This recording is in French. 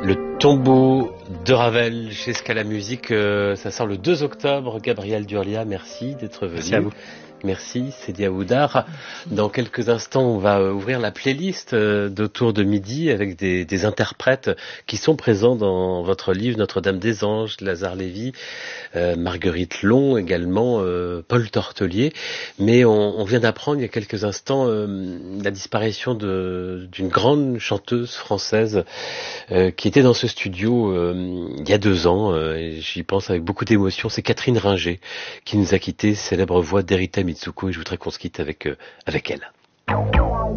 Le tombeau de Ravel chez Scala Musique, ça sort le 2 octobre. Gabriel Durlia, merci d'être venu. Merci à vous. Merci, Sidi Aoudar. Dans quelques instants, on va ouvrir la playlist d'Autour de midi avec des interprètes qui sont présents dans votre livre Notre-Dame des Anges, Lazare Lévy, Marguerite Long également, Paul Tortelier. Mais on vient d'apprendre il y a quelques instants la disparition d'une grande chanteuse française qui était dans ce studio il y a 2 ans. Et j'y pense avec beaucoup d'émotion. C'est Catherine Ringer qui nous a quittés, célèbre voix d'Erita Mitsuko, et je voudrais qu'on se quitte avec elle.